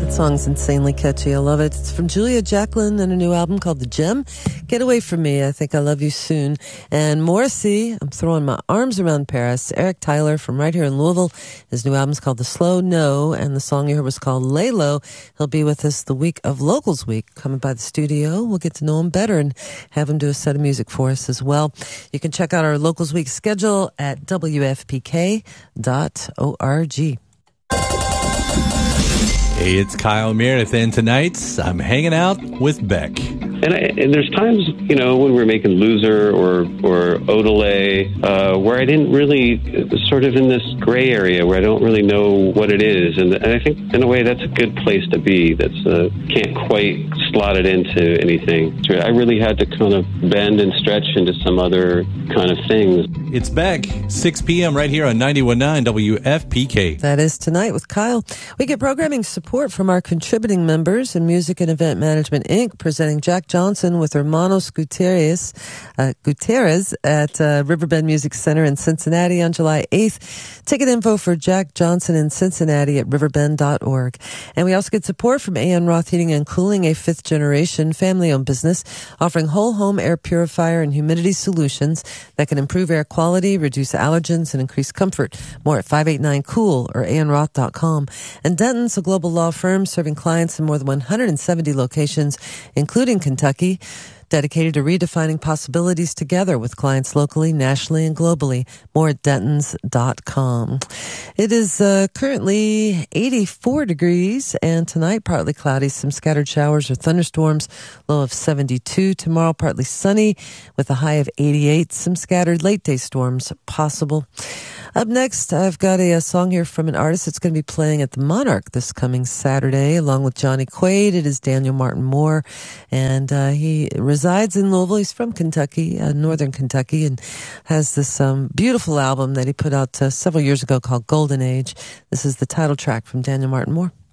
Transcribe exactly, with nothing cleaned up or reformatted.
Song's insanely catchy. I love it. It's from Julia Jacqueline and a new album called The Gem. Get Away From Me, I Think I Love You Soon. And Morrissey, I'm Throwing My Arms Around Paris. Eric Tyler from right here in Louisville. His new album's called The Slow No, and the song you heard was called Lay Low. He'll be with us the week of Locals Week, coming by the studio. We'll get to know him better and have him do a set of music for us as well. You can check out our Locals Week schedule at W F P K dot org. Hey, it's Kyle Meredith, and tonight I'm hanging out with Beck. And, I, and there's times, you know, when we're making Loser or or Odelay, uh, where I didn't really, sort of in this gray area where I don't really know what it is. And, and I think, in a way, that's a good place to be. That's uh, can't quite slot it into anything. So I really had to kind of bend and stretch into some other kind of things. It's Beck, six p.m. right here on ninety-one point nine W F P K. That is tonight with Kyle. We get programming support from our contributing members in Music and Event Management, Incorporated, presenting Jack Johnson with Hermanos Gutierrez, uh, Gutierrez at uh, Riverbend Music Center in Cincinnati on July eighth. Ticket info for Jack Johnson in Cincinnati at riverbend dot org. And we also get support from A N Roth Heating and Cooling, a fifth-generation family-owned business offering whole home air purifier and humidity solutions that can improve air quality, reduce allergens, and increase comfort. More at five eight nine cool or a n roth dot com. And Denton's, a global law firm serving clients in more than one hundred seventy locations, including Kentucky, dedicated to redefining possibilities together with clients locally, nationally, and globally. More at dentons dot com. It is uh, currently eighty-four degrees, and tonight partly cloudy, some scattered showers or thunderstorms, low of seventy-two. Tomorrow partly sunny with a high of eighty-eight, some scattered late-day storms possible. Up next, I've got a, a song here from an artist that's going to be playing at the Monarch this coming Saturday, along with Johnny Quaid. It is Daniel Martin Moore, and uh, he resides in Louisville. He's from Kentucky, uh, northern Kentucky, and has this um, beautiful album that he put out uh, several years ago called Golden Age. This is the title track from Daniel Martin Moore.